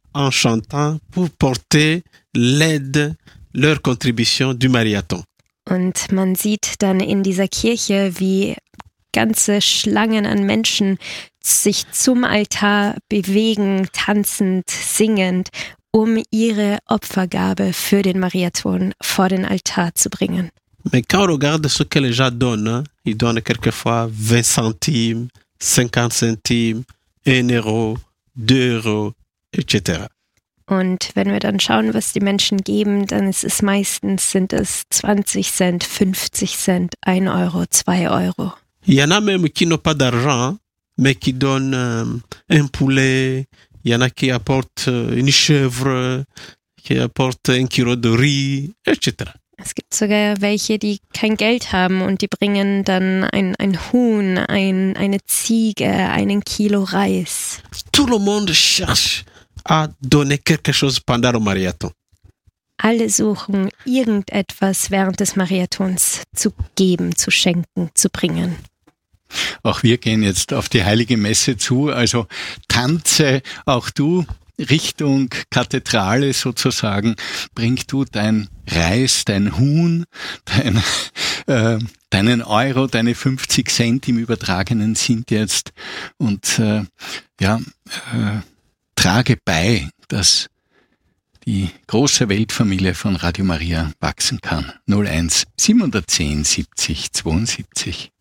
en chantant pour porter l'aide, leur contribution du Marathon. Und man sieht dann in dieser Kirche, wie ganze Schlangen an Menschen sich zum Altar bewegen, tanzend, singend, um ihre Opfergabe für den Marathon vor den Altar zu bringen. Mais quand on regarde ce que les gens donnent, ils donnent quelquefois 20 centimes, 50 centimes, 1 Euro, 2 Euro, etc. Und wenn wir dann schauen, was die Menschen geben, dann ist es meistens, sind es 20 Cent, 50 Cent, 1 Euro, 2 Euro. Il y en a même qui n'ont pas d'argent, mais qui donnent un poulet. Il y en a qui apportent une chèvre, qui apportent 1 Kilo de riz, etc. Es gibt sogar welche, die kein Geld haben und die bringen dann ein Huhn, eine Ziege, 1 Kilo Reis. Tout le monde cherche à donner quelque chose pendant le Marathon. Alle suchen irgendetwas während des Marathons zu geben, zu schenken, zu bringen. Auch wir gehen jetzt auf die Heilige Messe zu, also tanze auch du Richtung Kathedrale sozusagen, bring du dein Reis, dein Huhn, deinen Euro, deine 50 Cent im übertragenen Sinn jetzt und trage bei, dass die große Weltfamilie von Radio Maria wachsen kann. 01 710 70 72.